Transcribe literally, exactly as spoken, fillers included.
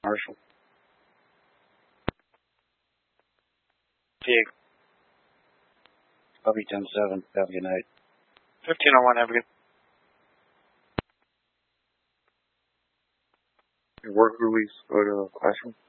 Marshall. Dig. Copy ten seven. Have a good night. fifteen oh one, have a good Your work release, go to the classroom.